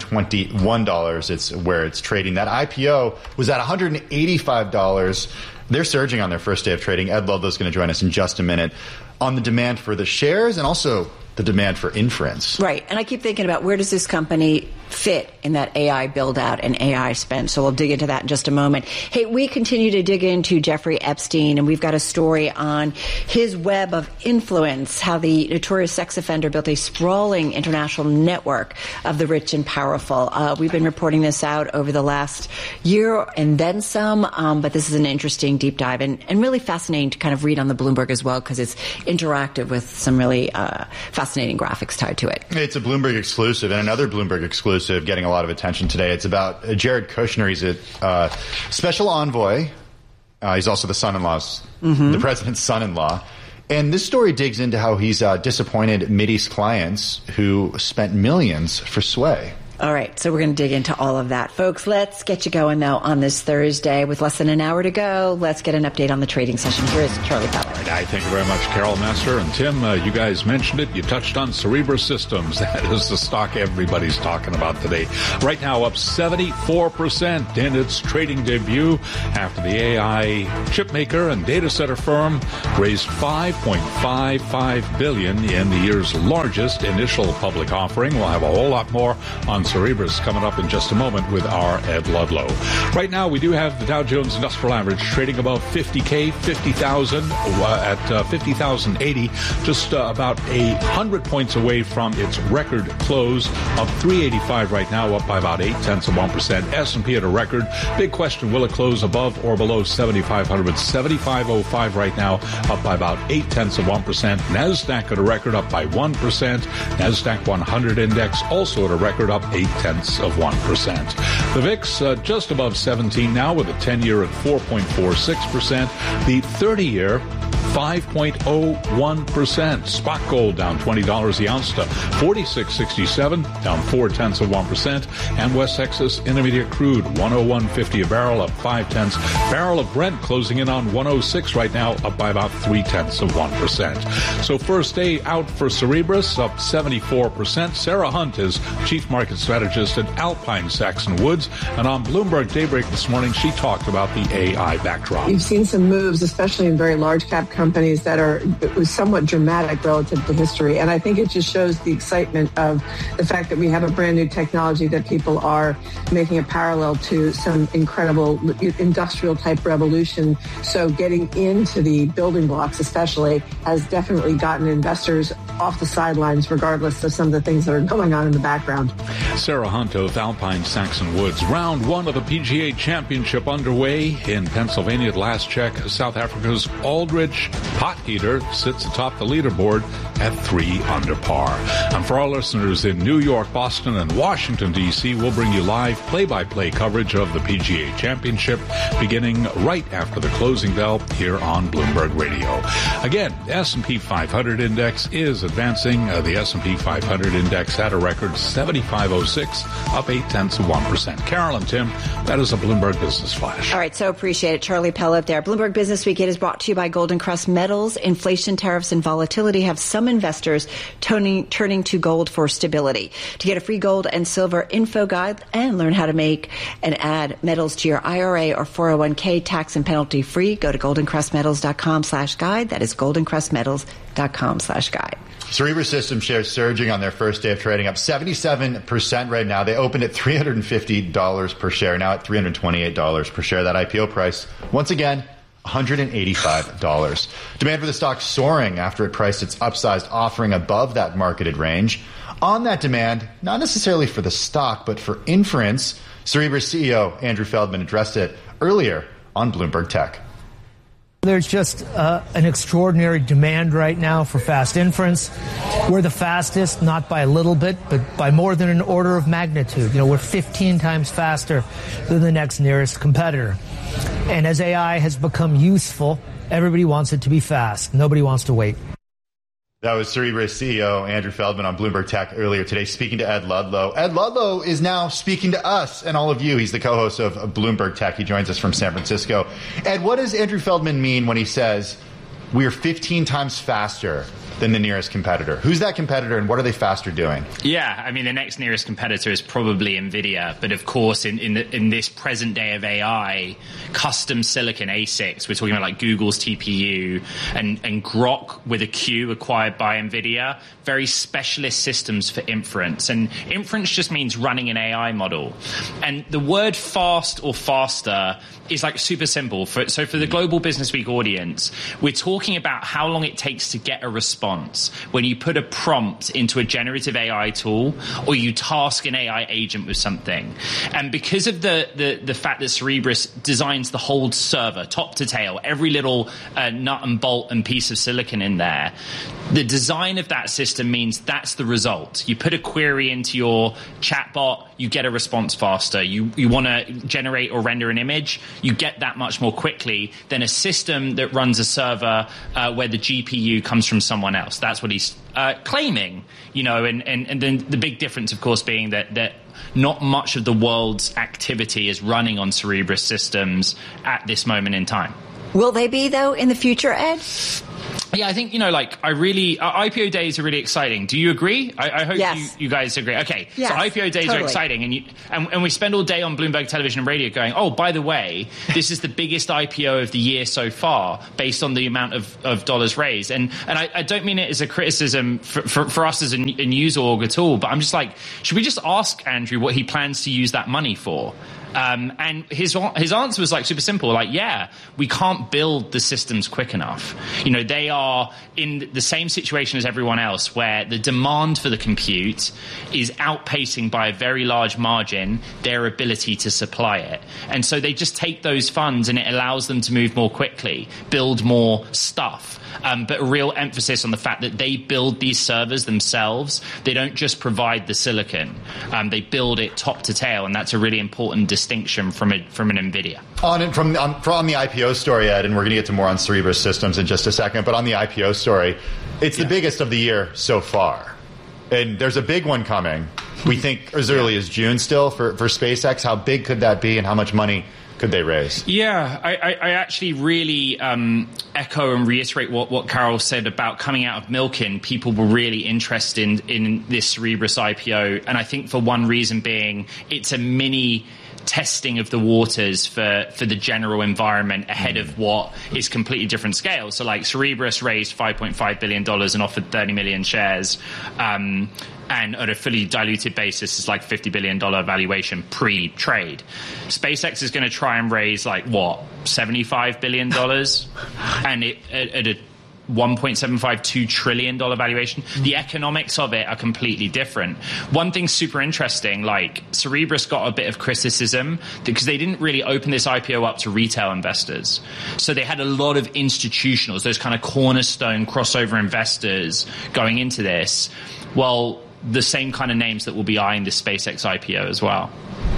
$321. It's where it's trading. That IPO was at $185. They're surging on their first day of trading. Ed Ludlow's going to join us in just a minute on the demand for the shares and also the demand for inference. Right. And I keep thinking about where does this company fit in that AI build out and AI spend. So we'll dig into that in just a moment. Hey, we continue to dig into Jeffrey Epstein, and we've got a story on his web of influence, how the notorious sex offender built a sprawling international network of the rich and powerful. We've been reporting this out over the last year and then some, but this is an interesting deep dive and really fascinating to kind of read on the Bloomberg as well, because it's interactive with some really fascinating graphics tied to it. It's a Bloomberg exclusive, and another Bloomberg exclusive getting a lot of attention today. It's about Jared Kushner. He's a special envoy. He's also the son-in-law's, the president's son-in-law And this story digs into how he's disappointed Mideast clients who spent millions for Sway. All right, so we're going to dig into all of that. Folks, let's get you going, though, on this Thursday. With less than an hour to go, let's get an update on the trading session. Here is Charlie Pellett. All right, thank you very much, Carol Master. And Tim, you guys mentioned it. You touched on Cerebras Systems. That is the stock everybody's talking about today. Right now, up 74% in its trading debut after the AI chipmaker and data center firm raised $5.55 billion in the year's largest initial public offering. We'll have a whole lot more on Cerebras coming up in just a moment with our Ed Ludlow. Right now, we do have the Dow Jones Industrial Average trading above 50K, 50,000 at 50,080, just about 100 points away from its record close of 385 right now, up by about 0.8%. S&P at a record. Big question, will it close above or below 7,500? 7,505 right now, up by about 0.8%. NASDAQ at a record, up by 1%. NASDAQ 100 index also at a record, up 0.8%. The VIX just above 17 now with a 10-year at 4.46%. The 30-year 5.01%. Spot gold down $20 the ounce to $46.67, down 0.4%. And West Texas Intermediate crude 101.50 a barrel, up 0.5. Barrel of Brent closing in on 106 right now, up by about 0.3%. So first day out for Cerebras, up 74%. Sarah Hunt is Chief Market Strategist at Alpine Saxon Woods, and on Bloomberg Daybreak this morning, she talked about the AI backdrop. You've seen some moves, especially in very large cap companies that are somewhat dramatic relative to history. And I think it just shows the excitement of the fact that we have a brand new technology that people are making a parallel to some incredible industrial type revolution. So getting into the building blocks especially has definitely gotten investors off the sidelines regardless of some of the things that are going on in the background. Sarah Hunt of Alpine Saxon Woods. Round one of the PGA Championship underway in Pennsylvania at last check. South Africa's Aldrich Potgieter sits atop the leaderboard at 3 under par. And for our listeners in New York, Boston, and Washington, D.C., we'll bring you live play-by-play coverage of the PGA Championship beginning right after the closing bell here on Bloomberg Radio. Again, the S&P 500 index is advancing. The S&P 500 index at a record 7506, up 0.8%. Carol and Tim, that is a Bloomberg Business Flash. All right, so appreciate it. Charlie Pellett there. Bloomberg Business Week is brought to you by Golden Crest Metals. Inflation, tariffs, and volatility have some investors turning to gold for stability. To get a free gold and silver info guide and learn how to make and add metals to your IRA or 401k tax and penalty free, go to goldencrestmetals.com/guide. That is goldencrestmetals.com/guide. Cerebras Systems shares surging on their first day of trading, up 77% right now. They opened at $350 per share, now at $328 per share. That IPO price, once again, $185. Demand for the stock soaring after it priced its upsized offering above that marketed range. On that demand, not necessarily for the stock, but for inference, Cerebras CEO Andrew Feldman addressed it earlier on Bloomberg Tech. There's just an extraordinary demand right now for fast inference. We're the fastest, not by a little bit, but by more than an order of magnitude. We're 15 times faster than the next nearest competitor. And as AI has become useful, everybody wants it to be fast. Nobody wants to wait. That was Cerebras CEO Andrew Feldman on Bloomberg Tech earlier today, speaking to Ed Ludlow. Ed Ludlow is now speaking to us and all of you. He's the co-host of Bloomberg Tech. He joins us from San Francisco. Ed, what does Andrew Feldman mean when he says we are 15 times faster than the nearest competitor? Who's that competitor and what are they faster doing? Yeah, I mean, the next nearest competitor is probably NVIDIA. But of course, in this present day of AI, custom silicon ASICs, we're talking about like Google's TPU and Grok with a Q acquired by NVIDIA, very specialist systems for inference. And inference just means running an AI model. And the word fast or faster is like super simple. So for the Global Business Week audience, we're talking about how long it takes to get a response response when you put a prompt into a generative AI tool or you task an AI agent with something. And because of the fact that Cerebras designs the whole server, top to tail, every little nut and bolt and piece of silicon in there, the design of that system means that's the result. You put a query into your chatbot, you get a response faster. You want to generate or render an image, you get that much more quickly than a system that runs a server where the GPU comes from someone else. That's what he's claiming, and then the big difference, of course, being that not much of the world's activity is running on Cerebras systems at this moment in time. Will they be, though, in the future, Ed? Yeah, I think, IPO days are really exciting. Do you agree? I hope yes. you guys agree. Okay, yes, so IPO days are exciting, and we spend all day on Bloomberg Television and Radio going, oh, by the way, this is the biggest IPO of the year so far based on the amount of dollars raised. And I don't mean it as a criticism for us as a news org at all, but I'm just like, should we just ask Andrew what he plans to use that money for? And his answer was super simple. Yeah, we can't build the systems quick enough. They are in the same situation as everyone else, where the demand for the compute is outpacing by a very large margin their ability to supply it. And so they just take those funds and it allows them to move more quickly, build more stuff. But a real emphasis on the fact that they build these servers themselves. They don't just provide the silicon. They build it top to tail, and that's a really important distinction from an NVIDIA. From the IPO story, Ed, and we're going to get to more on Cerebras systems in just a second, but on the IPO story, it's the biggest of the year so far. And there's a big one coming. We think as early as June still for SpaceX. How big could that be, and how much money could they raise? Yeah, I actually really echo and reiterate what Carol said about coming out of Milken. People were really interested in this Cerebras IPO, and I think for one reason being it's a mini testing of the waters for the general environment ahead of what is completely different scale. So Cerebras raised $5.5 billion and offered 30 million shares. And on a fully diluted basis, it's $50 billion valuation pre-trade. SpaceX is going to try and raise $75 billion, and at a $1.752 trillion valuation. The economics of it are completely different. One thing super interesting, Cerebras got a bit of criticism because they didn't really open this IPO up to retail investors. So they had a lot of institutionals, those kind of cornerstone crossover investors going into this. Well, the same kind of names that will be eyeing this SpaceX IPO as well.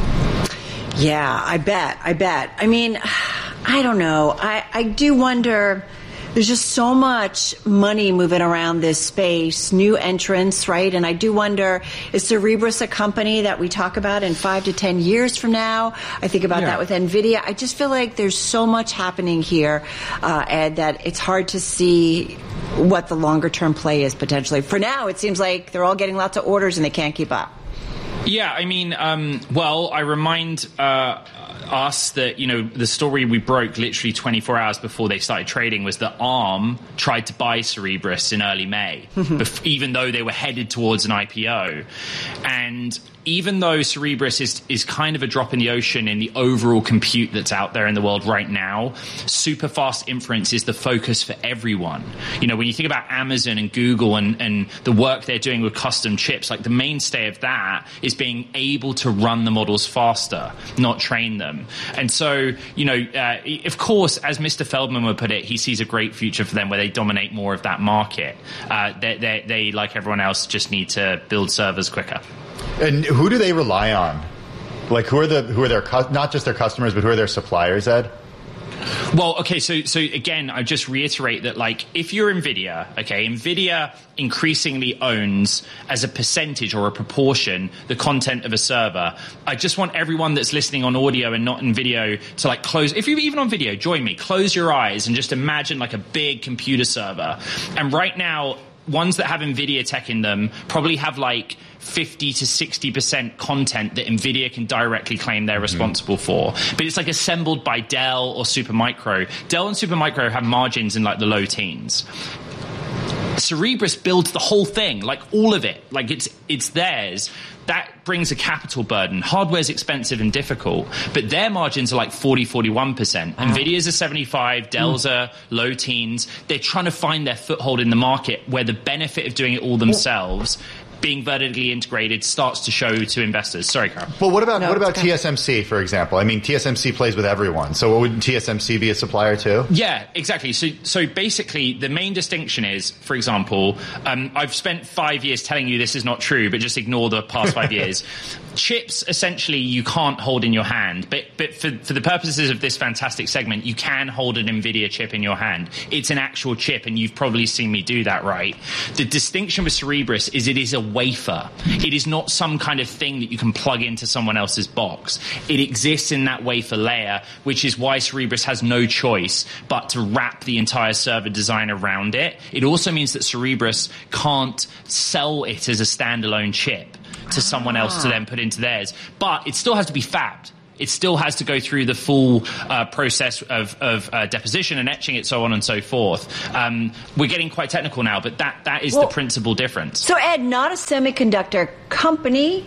Yeah, I bet. I mean, I don't know. I do wonder. There's just so much money moving around this space, new entrants, right? And I do wonder, is Cerebras a company that we talk about in 5 to 10 years from now? I think about that with NVIDIA. I just feel like there's so much happening here, Ed, that it's hard to see what the longer-term play is potentially. For now, it seems like they're all getting lots of orders and they can't keep up. Yeah, I mean, I remind us that, the story we broke literally 24 hours before they started trading was that ARM tried to buy Cerebras in early May, even though they were headed towards an IPO. And even though Cerebras is kind of a drop in the ocean in the overall compute that's out there in the world right now, super fast inference is the focus for everyone. When you think about Amazon and Google and the work they're doing with custom chips, the mainstay of that is being able to run the models faster, not train them. And so, of course, as Mr. Feldman would put it, he sees a great future for them where they dominate more of that market. They, like everyone else, just need to build servers quicker. And who do they rely on? Who are their not just their customers, but who are their suppliers, Ed? Well, okay, so again, I just reiterate that, if you're NVIDIA, NVIDIA increasingly owns, as a percentage or a proportion, the content of a server. I just want everyone that's listening on audio and not in video to, close, if you're even on video, join me, close your eyes and just imagine, a big computer server. And right now, ones that have NVIDIA tech in them probably have, 50 to 60% content that NVIDIA can directly claim they're responsible for. But it's assembled by Dell or Supermicro. Dell and Supermicro have margins in the low teens. Cerebras builds the whole thing, like all of it, like it's theirs. That brings a capital burden. Hardware is expensive and difficult, but their margins are like 40-41%. Nvidia's are 75, Dell's are low teens. They're trying to find their foothold in the market where the benefit of doing it all themselves, being vertically integrated, starts to show to investors. Sorry, Carol. Well, what about TSMC, for example? I mean, TSMC plays with everyone. So wouldn't TSMC be a supplier too? Yeah, exactly. So basically, the main distinction is, for example, I've spent 5 years telling you this is not true, but just ignore the past 5 years. Chips, essentially, you can't hold in your hand. But for the purposes of this fantastic segment, you can hold an NVIDIA chip in your hand. It's an actual chip, and you've probably seen me do that, right? The distinction with Cerebras is it is a wafer. It is not some kind of thing that you can plug into someone else's box. It exists in that wafer layer, which is why Cerebras has no choice but to wrap the entire server design around it. It also means that Cerebras can't sell it as a standalone chip to someone else to then put into theirs. But it still has to be fabbed. It still has to go through the full process of deposition and etching it, so on and so forth. We're getting quite technical now, but that is the principal difference. So, Ed, not a semiconductor company.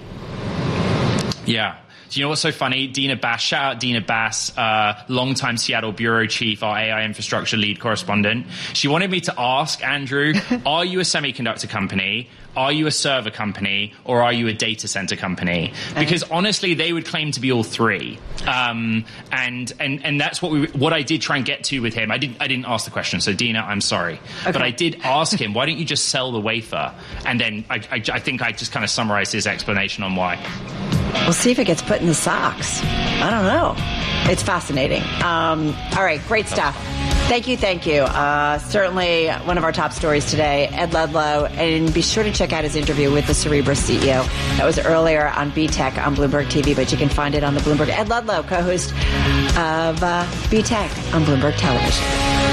Yeah. Do you know what's so funny? Dina Bass, shout out Dina Bass, longtime Seattle bureau chief, our AI infrastructure lead correspondent. She wanted me to ask, Andrew, are you a semiconductor company? Are you a server company, or are you a data center company? Because honestly, they would claim to be all three. And that's what I did try and get to with him. I didn't ask the question, so Dina, I'm sorry. Okay. But I did ask him, why don't you just sell the wafer? And then I think I just kind of summarized his explanation on why. We'll see if it gets put in the socks. I don't know. It's fascinating. All right, great stuff. Thank you. Certainly one of our top stories today, Ed Ludlow. And be sure to check out his interview with the Cerebras CEO. That was earlier on B-Tech on Bloomberg TV, but you can find it on the Bloomberg. Ed Ludlow, co-host of B-Tech on Bloomberg Television.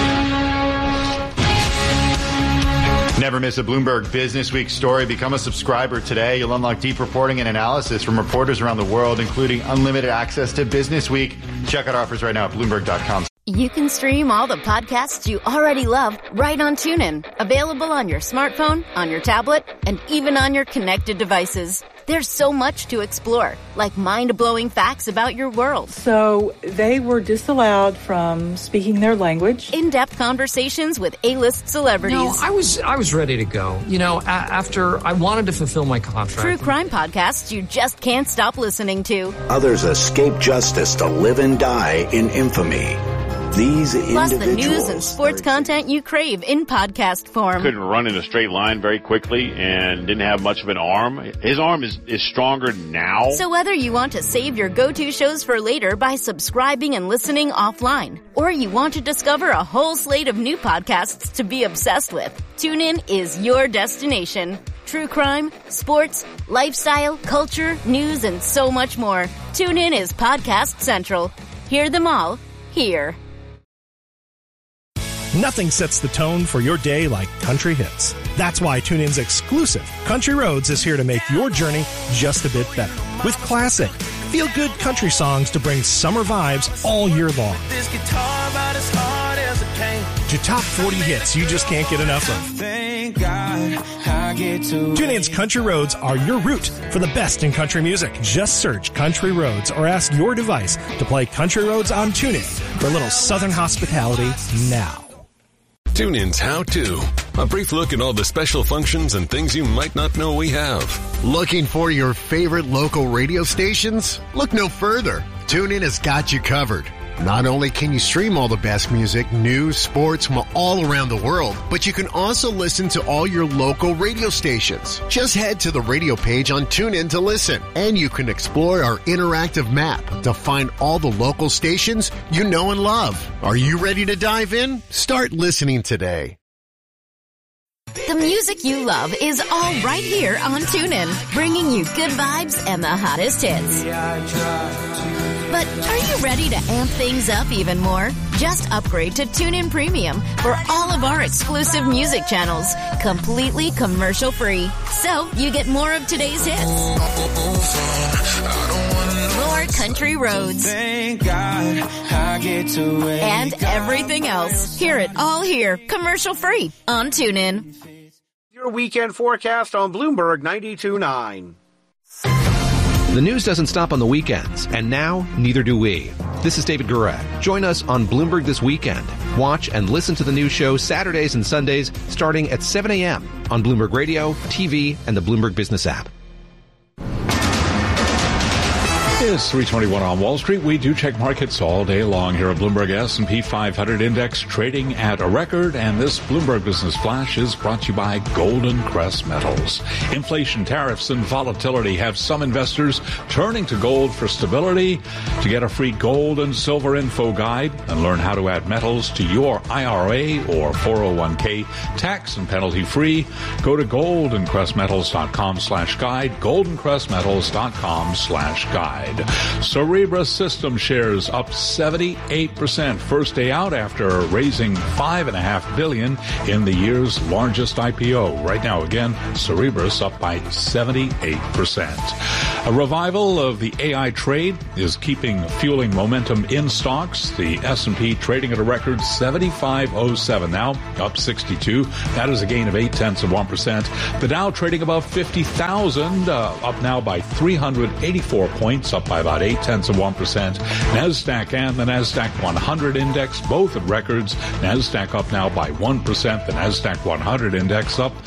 Never miss a Bloomberg Business Week story. Become a subscriber today. You'll unlock deep reporting and analysis from reporters around the world, including unlimited access to Business Week. Check out offers right now at Bloomberg.com. You can stream all the podcasts you already love right on TuneIn. Available on your smartphone, on your tablet, and even on your connected devices. There's so much to explore, like mind-blowing facts about your world. So they were disallowed from speaking their language. In-depth conversations with A-list celebrities. No, I was ready to go. You know, after I wanted to fulfill my contract. True crime podcasts you just can't stop listening to. Others escape justice to live and die in infamy. These plus the news and sports content you crave in podcast form. Couldn't run in a straight line very quickly and didn't have much of an arm. His arm is stronger now. So whether you want to save your go-to shows for later by subscribing and listening offline, or you want to discover a whole slate of new podcasts to be obsessed with, TuneIn is your destination. True crime, sports, lifestyle, culture, news, and so much more. TuneIn is Podcast Central. Hear them all here. Nothing sets the tone for your day like country hits. That's why TuneIn's exclusive Country Roads is here to make your journey just a bit better. With classic, feel-good country songs to bring summer vibes all year long. To top 40 hits you just can't get enough of. TuneIn's Country Roads are your route for the best in country music. Just search Country Roads or ask your device to play Country Roads on TuneIn for a little southern hospitality now. TuneIn's How To. A brief look at all the special functions and things you might not know we have. Looking for your favorite local radio stations? Look no further. TuneIn has got you covered. Not only can you stream all the best music, news, sports from all around the world, but you can also listen to all your local radio stations. Just head to the radio page on TuneIn to listen, and you can explore our interactive map to find all the local stations you know and love. Are you ready to dive in? Start listening today. The music you love is all right here on TuneIn, bringing you good vibes and the hottest hits. But are you ready to amp things up even more? Just upgrade to TuneIn Premium for all of our exclusive music channels, completely commercial-free. So you get more of today's hits. More country roads. And everything else. Hear it all here, commercial-free on TuneIn. Your weekend forecast on Bloomberg 92.9. The news doesn't stop on the weekends, and now neither do we. This is David Guret. Join us on Bloomberg This Weekend. Watch and listen to the news show Saturdays and Sundays starting at 7 a.m. on Bloomberg Radio, TV, and the Bloomberg Business app. It's 3:21 on Wall Street. We do check markets all day long here at Bloomberg. S&P 500 Index trading at a record, and this Bloomberg Business Flash is brought to you by Golden Crest Metals. Inflation, tariffs, and volatility have some investors turning to gold for stability. To get a free gold and silver info guide and learn how to add metals to your IRA or 401k tax and penalty free, go to goldencrestmetals.com/guide, goldencrestmetals.com/guide. Cerebras Systems shares up 78%, first day out after raising $5.5 billion in the year's largest IPO. Right now, again, Cerebras up by 78%. A revival of the AI trade is fueling momentum in stocks. The S&P trading at a record 75.07 now, up 62. That is a gain of 0.8%. The Dow trading above 50,000, up now by 384 points, up by about 0.8%. NASDAQ and the NASDAQ 100 index, both at records. NASDAQ up now by 1%. The NASDAQ 100 index up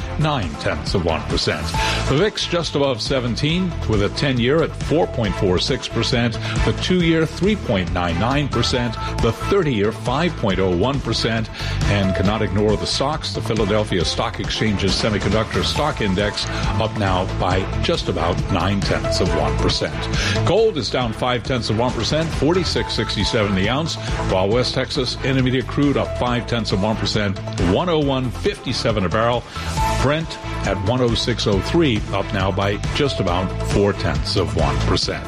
0.9%. The VIX just above 17 with a 10-year at 4.46%. The 2-year 3.99%. The 30-year 5.01%. And cannot ignore the stocks. The Philadelphia Stock Exchange's Semiconductor Stock Index up now by just about 0.9%. Gold is down 0.5%, 46.67 the ounce, while West Texas Intermediate crude up 0.5%, 101.57 a barrel. Brent at 106.03, up now by just about 0.4%.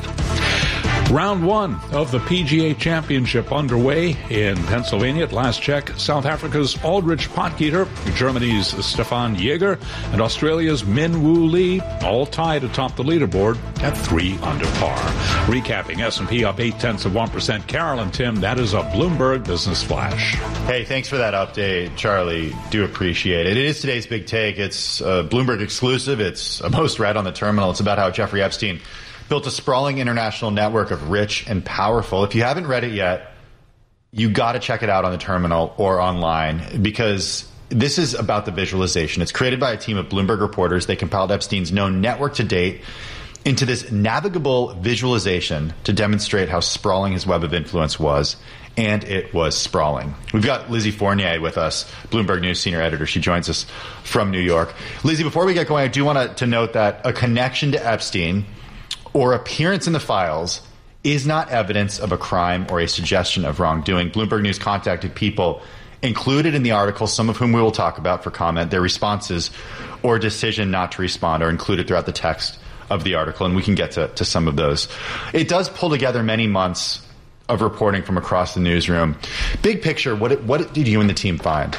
Round one of the PGA Championship underway in Pennsylvania. At last check, South Africa's Aldrich Potgieter, Germany's Stefan Jaeger, and Australia's Min Woo Lee all tied atop the leaderboard at 3 under par. Recapping, S&P up 0.8%. Carol and Tim, that is a Bloomberg Business Flash. Hey, thanks for that update, Charlie. Do appreciate it. It is today's big take. It's a Bloomberg exclusive. It's a most read on the terminal. It's about how Jeffrey Epstein built a sprawling international network of rich and powerful. If you haven't read it yet, you got to check it out on the terminal or online, because this is about the visualization. It's created by a team of Bloomberg reporters. They compiled Epstein's known network to date into this navigable visualization to demonstrate how sprawling his web of influence was. And it was sprawling. We've got Lizzie Fournier with us, Bloomberg News senior editor. She joins us from New York. Lizzie, before we get going, I do want to note that a connection to Epstein or appearance in the files is not evidence of a crime or a suggestion of wrongdoing. Bloomberg News contacted people included in the article, some of whom we will talk about for comment. Their responses or decision not to respond are included throughout the text of the article, and we can get to some of those. It does pull together many months of reporting from across the newsroom. Big picture, what did you and the team find?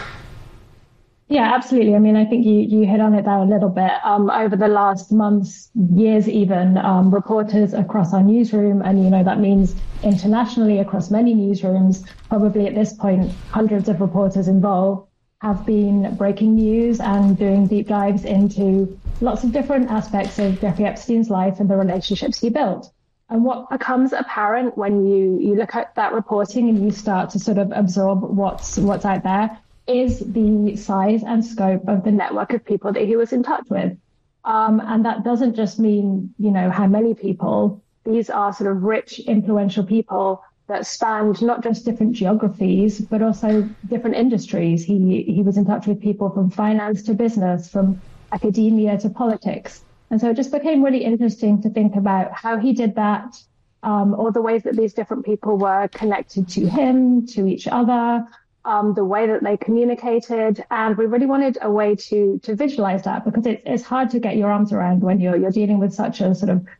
Yeah, absolutely. I mean, I think you hit on it there a little bit. Over the last months, years even, reporters across our newsroom, and, that means internationally across many newsrooms, probably at this point, hundreds of reporters involved, have been breaking news and doing deep dives into lots of different aspects of Jeffrey Epstein's life and the relationships he built. And what becomes apparent when you look at that reporting and you start to sort of absorb what's out there is the size and scope of the network of people that he was in touch with. And that doesn't just mean, how many people. These are sort of rich, influential people that spanned not just different geographies, but also different industries. He was in touch with people from finance to business, from academia to politics. And so it just became really interesting to think about how he did that, all the ways that these different people were connected to him, to each other, the way that they communicated. And we really wanted a way to visualize that, because it's hard to get your arms around when you're dealing with such a sort of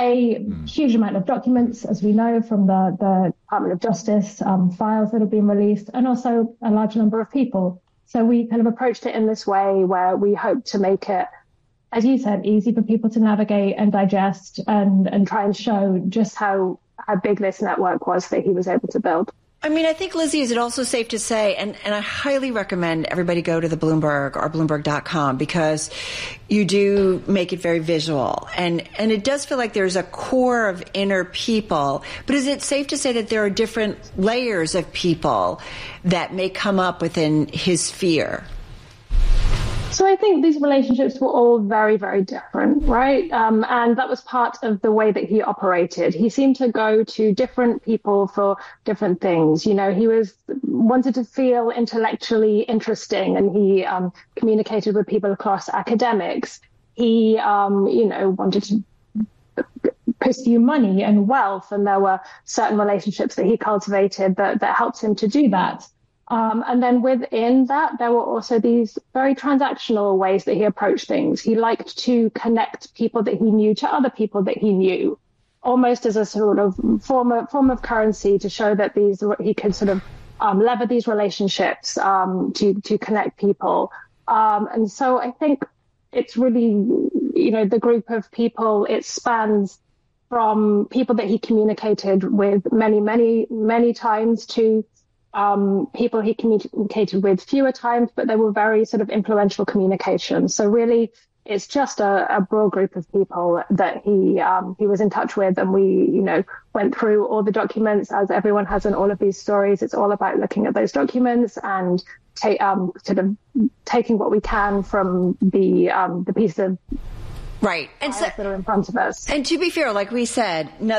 huge amount of documents, as we know from the Department of Justice files that have been released, and also a large number of people. So we kind of approached it in this way where we hope to make it, as you said, easy for people to navigate and digest and try and show just how big this network was that he was able to build. I mean, I think, Lizzie, is it also safe to say, and I highly recommend everybody go to the Bloomberg or Bloomberg.com, because you do make it very visual. And it does feel like there's a core of inner people. But is it safe to say that there are different layers of people that may come up within his sphere? So I think these relationships were all very, very different, right? And that was part of the way that he operated. He seemed to go to different people for different things. You know, he wanted to feel intellectually interesting, and he communicated with people across academics. He, wanted to pursue money and wealth, and there were certain relationships that he cultivated that helped him to do that. And then within that, there were also these very transactional ways that he approached things. He liked to connect people that he knew to other people that he knew, almost as a sort of form of currency to show that he could sort of lever these relationships to connect people. And so I think it's really, the group of people, it spans from people that he communicated with many, many, many times to people he communicated with fewer times, but they were very sort of influential communications. So really, it's just a broad group of people that he was in touch with, and we, went through all the documents, as everyone has in all of these stories. It's all about looking at those documents and sort of taking what we can from the piece of right and that are in front of us. And to be fair, like we said,